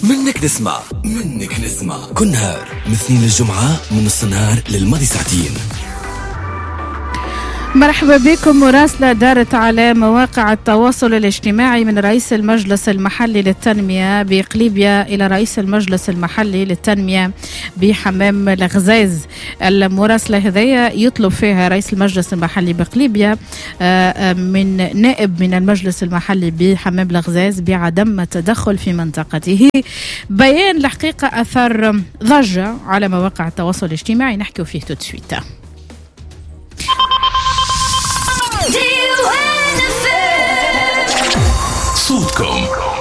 منك نسمع كل نهار من الاثنين للجمعة من نص النهار للماضي ساعتين. مرحبا بكم. مراسلة دارت على مواقع التواصل الاجتماعي من رئيس المجلس المحلي للتنمية بقليبية إلى رئيس المجلس المحلي للتنمية بحمام الغزاز. المراسلة هذية يطلب فيها رئيس المجلس المحلي بقليبية من نائب من المجلس المحلي بحمام الغزاز بعدم التدخل في منطقته. بيان الحقيقة أثر ضجة على مواقع التواصل الاجتماعي نحكي فيه تدسويت. صوتكم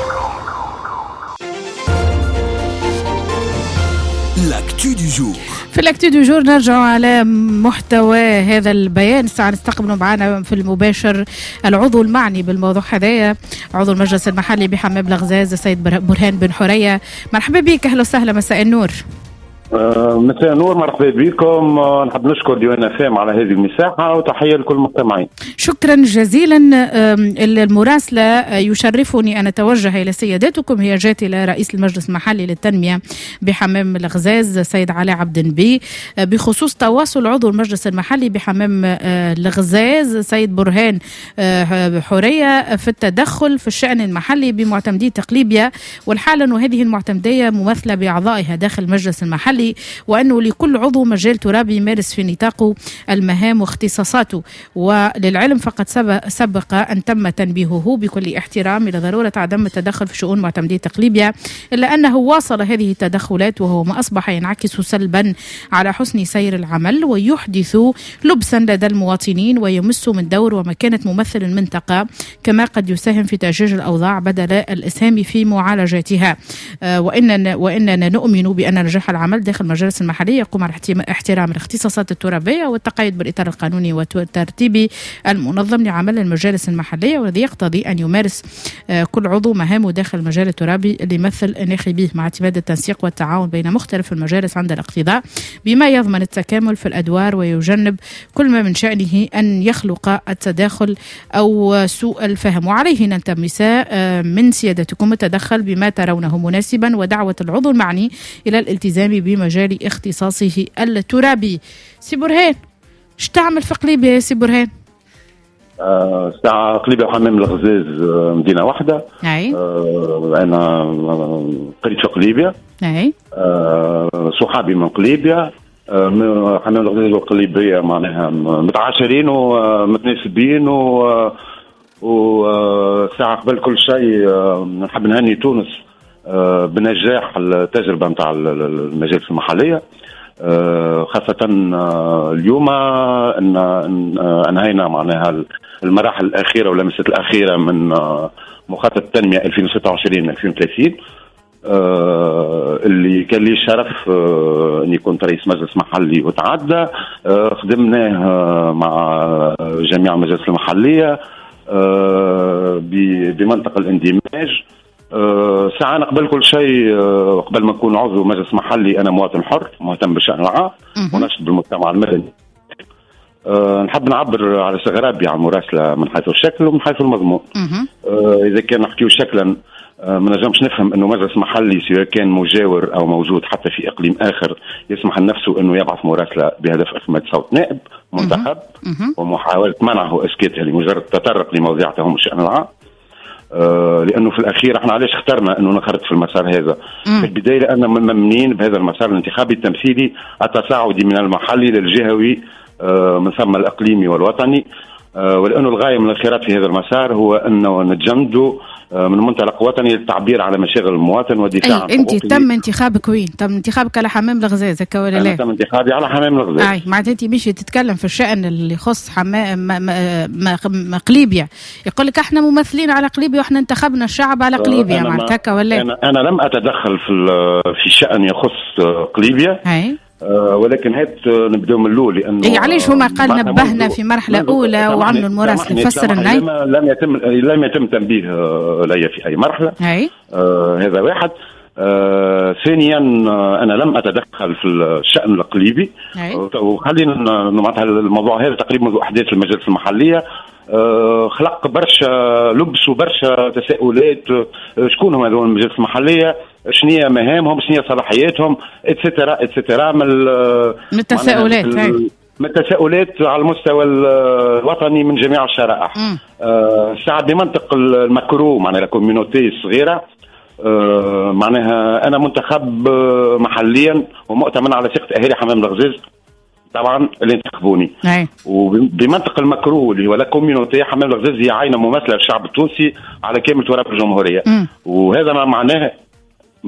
لاكتو دو جور. في الاكتو دو جور نرجع على محتوى هذا البيان. نستقبلوا معنا في المباشر العضو المعني بالموضوع هذايا، عضو المجلس المحلي بحمام الغزاز السيد برهان بن حورية. مرحبا بك، اهلا وسهلا، مساء النور. مساء النور، مرحبا بكم. نحب نشكر ديوان FM على هذه المساحة وتحية لكل المستمعين. شكرا جزيلا. المراسلة يشرفني أن أتوجه إلى سيادتكم، هي جات إلى رئيس المجلس المحلي للتنمية بحمام الغزاز سيد علي عبد النبي بخصوص تواصل عضو المجلس المحلي بحمام الغزاز سيد برهان حورية في التدخل في الشأن المحلي بمعتمدية قليبية، والحال أن هذه المعتمدية ممثلة بأعضائها داخل المجلس المحلي، وأنه لكل عضو مجال ترابي يمارس في نطاقه المهام واختصاصاته. وللعلم فقد سبق أن تم تنبيهه بكل احترام إلى ضرورة عدم التدخل في شؤون معتمدية قليبية، إلا أنه واصل هذه التدخلات وهو ما أصبح ينعكس سلبا على حسن سير العمل ويحدث لبسا لدى المواطنين ويمس من دور ومكانة ممثل المنطقة، كما قد يساهم في تأجيج الأوضاع بدل الإسهام في معالجتها. وإننا نؤمن بأن نجاح العمل داخل المجالس المحلية يقوم على احترام الاختصاصات الترابية والتقيد بالإطار القانوني والترتيبي المنظم لعمل المجالس المحلية، والذي يقتضي أن يمارس كل عضو مهامه داخل المجال الترابي اللي يمثل ناخبيه، مع اعتماد التنسيق والتعاون بين مختلف المجالس عند الاقتضاء، بما يضمن التكامل في الأدوار ويجنب كل ما من شأنه أن يخلق التداخل أو سوء الفهم. وعليه نلتمس من سيادتكم التدخل بما ترونه مناسبا ودعوة العضو المعني إلى الالتزام بمجال اختصاصه الترابي. سي برهان، ايش تعمل في قليبية يا سي برهان؟ قليبية وحمام الغزاز مدينة واحدة. أنا قريت في قليبية. صحابي من قليبية. حمام الغزاز وقليبية معناها متعاشرين ومتناسبين وساعة قبل كل شيء نحب نهني تونس بنجاح التجربة متاع المجالس المحلية، خاصة اليوم أن أنهينا معناها المراحل الأخيرة ولمسة الأخيرة من مخطط التنمية 2026-2030 اللي كان لي شرف أني كنت رئيس مجلس محلي وتعدى. خدمناه مع جميع المجالس المحلية بمنطقة الاندماج. ساعة قبل كل شيء، قبل ما نكون عضو مجلس محلي أنا مواطن حر مهتم بالشأن العام ونشط بالمجتمع المدني. نحب نعبر على استغرابي على المراسلة من حيث الشكل ومن حيث المضمون. إذا كان نحكيو شكلا ما نجمش نفهم أنه مجلس محلي سواء كان مجاور أو موجود حتى في إقليم آخر يسمح لنفسه أنه يبعث مراسلة بهدف إخماد صوت نائب منتخب ومحاولة منعه إسكاتها لمجرد تطرق لمواضيع تهم الشأن العام. لأنه في الأخير احنا علاش اخترنا أنه نخرج في المسار هذا في البداية؟ لأننا ممنين بهذا المسار الانتخابي التمثيلي التصاعدي من المحلي للجهوي من ثم الإقليمي والوطني، ولأنه الغاية من الخيارات في هذا المسار هو أنه نتجمد من منطلق وطني للتعبير على مشاغل المواطن والدفاع عن حقوقه. انت تم انتخابك وين؟ تم انتخابك على حمام الغزاز هكا ولا لا؟ تم انتخابي على حمام الغزاز. معناتها انت ماشي تتكلم في الشأن اللي يخص حمام قليبية، يقول لك احنا ممثلين على قليبية واحنا انتخبنا الشعب على قليبية، معناتها هكا ولا؟ أنا لم أتدخل في شأن يخص قليبية. ولكن هات نبدأ من الأول، لأنه علاش هما قال نبهنا في مرحلة أولى وعملوا المراسلة فسر الناي لم يتم تنبيه لي في أي مرحلة. هذا واحد. ثانيا أنا لم أتدخل في الشأن الإقليمي، وخلينا معناتها الموضوع هذا تقريبا منذ أحداث المجالس المحلية خلق برشا لبس وبرشا تساؤلات. شكون هم هذول المجالس المحليه؟ شنية مهامهم؟ شنية صلاحياتهم؟ اتسترا من التساؤلات. من التساؤلات على المستوى الوطني من جميع الشرائح. ساعد بمنطق المكرو معناها الكوميونيتي الصغيره. معناها انا منتخب محليا ومؤتمن على ثقه اهالي حمام الغزاز طبعا اللي انتخبوني. وبمنطق المكروه اللي هو لا كوميونيتي حمام الغزاز هي عينه مماثله للشعب التونسي على كامل تراب الجمهوريه. وهذا ما معناه